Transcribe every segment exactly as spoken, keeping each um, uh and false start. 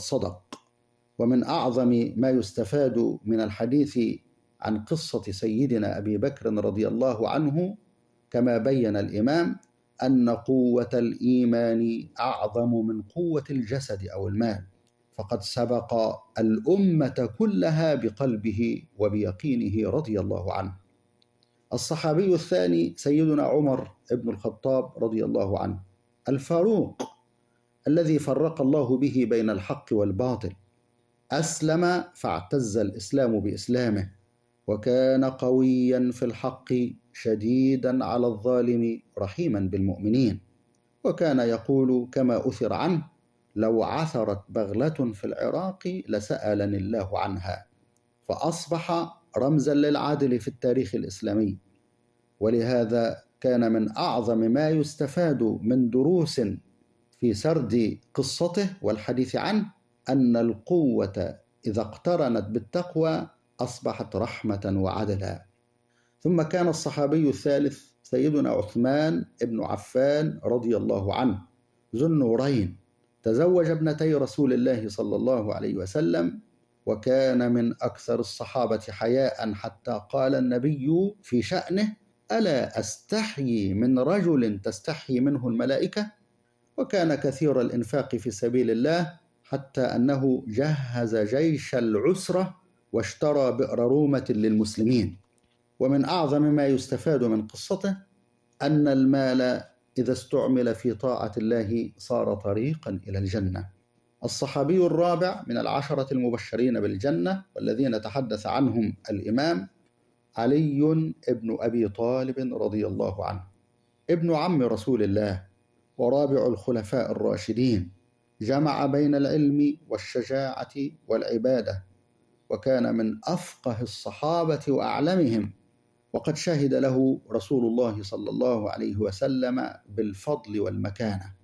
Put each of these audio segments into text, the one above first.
صدق. ومن أعظم ما يستفاد من الحديث عن قصة سيدنا أبي بكر رضي الله عنه كما بين الإمام أن قوة الإيمان أعظم من قوة الجسد أو المال، فقد سبق الأمة كلها بقلبه وبيقينه رضي الله عنه. الصحابي الثاني سيدنا عمر بن الخطاب رضي الله عنه، الفاروق الذي فرق الله به بين الحق والباطل، أسلم فاعتز الإسلام بإسلامه، وكان قويا في الحق شديدا على الظالم رحيما بالمؤمنين، وكان يقول كما أثر عنه: لو عثرت بغلة في العراق لسألني الله عنها، فأصبح رمزا للعدل في التاريخ الإسلامي. ولهذا كان من أعظم ما يستفاد من دروس في سرد قصته والحديث عنه أن القوة إذا اقترنت بالتقوى أصبحت رحمة وعدلا. ثم كان الصحابي الثالث سيدنا عثمان بن عفان رضي الله عنه، ذو النورين، تزوج ابنتي رسول الله صلى الله عليه وسلم، وكان من أكثر الصحابة حياء حتى قال النبي في شأنه: ألا أستحيي من رجل تستحيي منه الملائكة؟ وكان كثير الإنفاق في سبيل الله حتى أنه جهز جيش العسرة واشترى بئر رومة للمسلمين. ومن أعظم ما يستفاد من قصته أن المال إذا استعمل في طاعة الله صار طريقا إلى الجنة. الصحابي الرابع من العشرة المبشرين بالجنة والذين تحدث عنهم الإمام علي بن أبي طالب رضي الله عنه، ابن عم رسول الله ورابع الخلفاء الراشدين، جمع بين العلم والشجاعة والعبادة، وكان من أفقه الصحابة وأعلمهم، وقد شهد له رسول الله صلى الله عليه وسلم بالفضل والمكانة.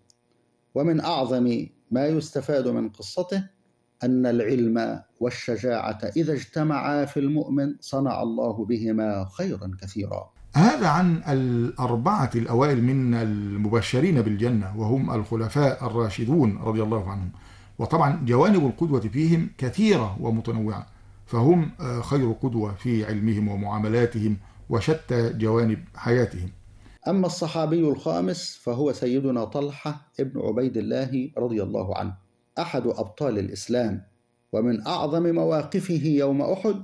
ومن أعظم ما يستفاد من قصته أن العلم والشجاعة إذا اجتمعا في المؤمن صنع الله بهما خيرا كثيرا. هذا عن الأربعة الأوائل من المبشرين بالجنة وهم الخلفاء الراشدون رضي الله عنهم، وطبعا جوانب القدوة فيهم كثيرة ومتنوعة، فهم خير قدوة في علمهم ومعاملاتهم وشتى جوانب حياتهم. أما الصحابي الخامس فهو سيدنا طلحة ابن عبيد الله رضي الله عنه، أحد أبطال الإسلام، ومن أعظم مواقفه يوم أحد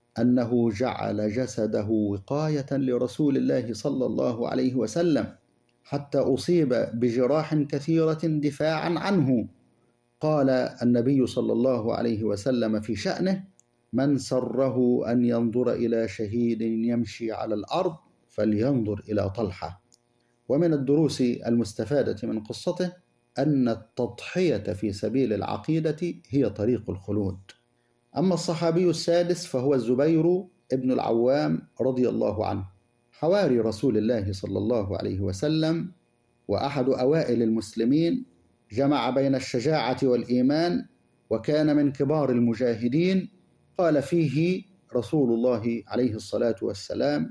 أنه جعل جسده وقاية لرسول الله صلى الله عليه وسلم حتى أصيب بجراح كثيرة دفاعا عنه. قال النبي صلى الله عليه وسلم في شأنه: من سره أن ينظر إلى شهيد يمشي على الأرض فلينظر إلى طلحة. ومن الدروس المستفادة من قصته أن التضحية في سبيل العقيدة هي طريق الخلود. أما الصحابي السادس فهو الزبير ابن العوام رضي الله عنه، حواري رسول الله صلى الله عليه وسلم وأحد أوائل المسلمين، جمع بين الشجاعة والإيمان، وكان من كبار المجاهدين. قال فيه رسول الله عليه الصلاة والسلام: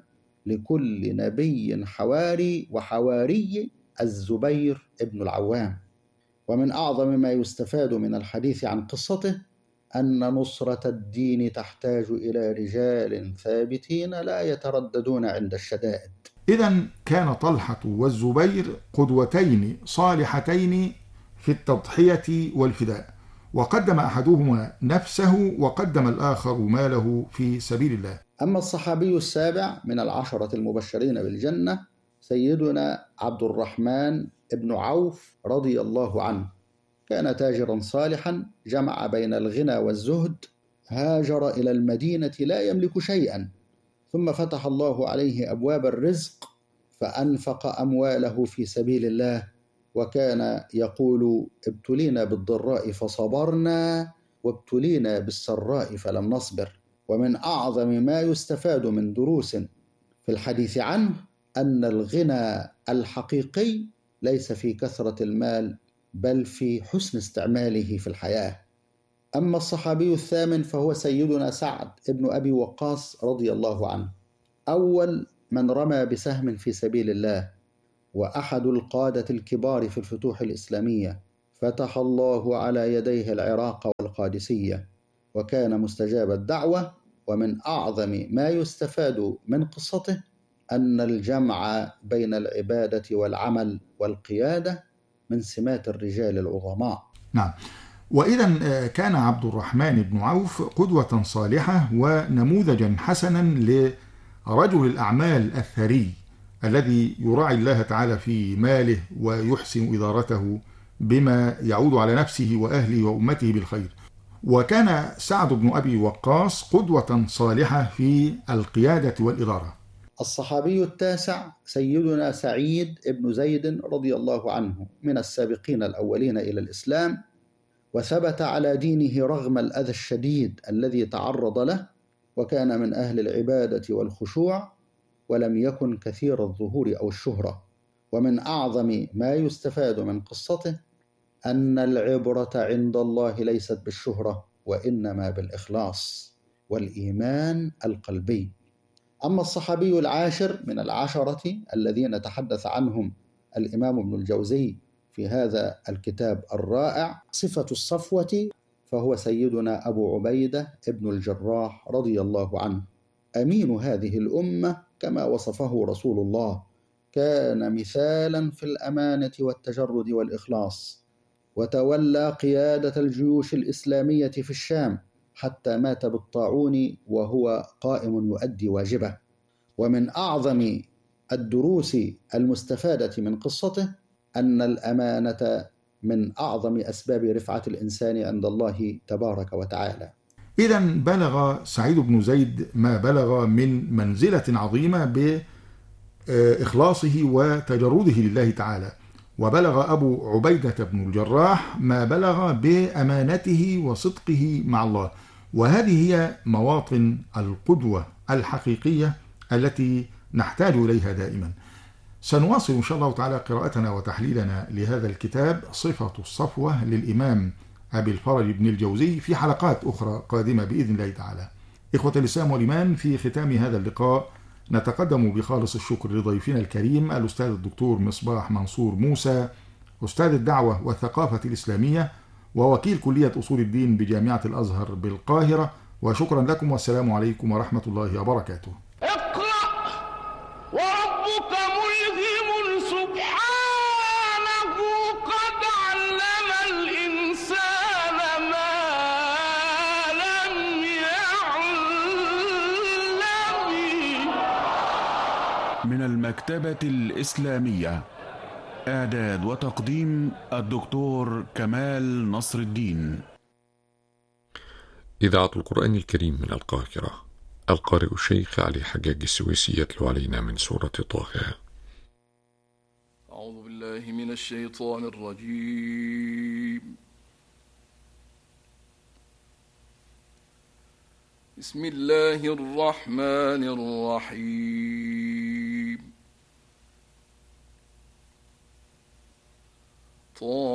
لكل نبي حواري، وحواري الزبير ابن العوام. ومن أعظم ما يستفاد من الحديث عن قصته أن نصرة الدين تحتاج إلى رجال ثابتين لا يترددون عند الشدائد. إذن كان طلحة والزبير قدوتين صالحتين في التضحية والفداء، وقدم أحدهما نفسه وقدم الآخر ماله في سبيل الله. أما الصحابي السابع من العشرة المبشرين بالجنة سيدنا عبد الرحمن بن عوف رضي الله عنه، كان تاجرا صالحا جمع بين الغنى والزهد، هاجر إلى المدينة لا يملك شيئا، ثم فتح الله عليه أبواب الرزق فأنفق أمواله في سبيل الله، وكان يقول: ابتلينا بالضراء فصبرنا وابتلينا بالسراء فلم نصبر. ومن أعظم ما يستفاد من دروس في الحديث عنه أن الغنى الحقيقي ليس في كثرة المال بل في حسن استعماله في الحياة. أما الصحابي الثامن فهو سيدنا سعد ابن أبي وقاص رضي الله عنه، أول من رمى بسهم في سبيل الله، وأحد القادة الكبار في الفتوح الإسلامية، فتح الله على يديه العراق والقادسية، وكان مستجاب الدعوة. ومن أعظم ما يستفاد من قصته أن الجمع بين العبادة والعمل والقيادة من سمات الرجال العظماء. نعم. وإذا كان عبد الرحمن بن عوف قدوة صالحة ونموذجا حسنا لرجل الأعمال الثري الذي يراعي الله تعالى في ماله ويحسن إدارته بما يعود على نفسه وأهله وأمته بالخير. وكان سعد بن أبي وقاص قدوة صالحة في القيادة والإدارة. الصحابي التاسع سيدنا سعيد بن زيد رضي الله عنه، من السابقين الأولين إلى الإسلام، وثبت على دينه رغم الأذى الشديد الذي تعرض له، وكان من أهل العبادة والخشوع، ولم يكن كثير الظهور أو الشهرة. ومن أعظم ما يستفاد من قصته أن العبرة عند الله ليست بالشهرة، وإنما بالإخلاص والإيمان القلبي. أما الصحابي العاشر من العشرة الذين تحدث عنهم الإمام ابن الجوزي في هذا الكتاب الرائع صفة الصفوة، فهو سيدنا أبو عبيدة ابن الجراح رضي الله عنه، أمين هذه الأمة كما وصفه رسول الله. كان مثالا في الأمانة والتجرد والإخلاص، وتولى قيادة الجيوش الإسلامية في الشام حتى مات بالطاعون وهو قائم يؤدي واجبه. ومن أعظم الدروس المستفادة من قصته أن الأمانة من أعظم أسباب رفعة الإنسان عند الله تبارك وتعالى. إذا بلغ سعيد بن زيد ما بلغ من منزلة عظيمة بإخلاصه وتجرده لله تعالى، وبلغ أبو عبيدة بن الجراح ما بلغ بأمانته وصدقه مع الله. وهذه هي مواطن القدوة الحقيقية التي نحتاج إليها دائما. سنواصل إن شاء الله تعالى قراءتنا وتحليلنا لهذا الكتاب صفة الصفوة للإمام أبي الفرج بن الجوزي في حلقات أخرى قادمة بإذن الله تعالى. إخوة الإسلام والإيمان، في ختام هذا اللقاء نتقدم بخالص الشكر لضيفنا الكريم الأستاذ الدكتور مصباح منصور موسى، أستاذ الدعوة والثقافة الإسلامية ووكيل كلية أصول الدين بجامعة الأزهر بالقاهرة. وشكرا لكم، والسلام عليكم ورحمة الله وبركاته. اقرأ وربك ملهم سبحانه قد علم الإنسان ما لم يعلم. من المكتبة الإسلامية، إعداد وتقديم الدكتور كمال نصر الدين. إذاعة القرآن الكريم من القاهرة، القارئ الشيخ علي حجاج السويسي يتلو علينا من سورة طه. أعوذ بالله من الشيطان الرجيم. بسم الله الرحمن الرحيم. طه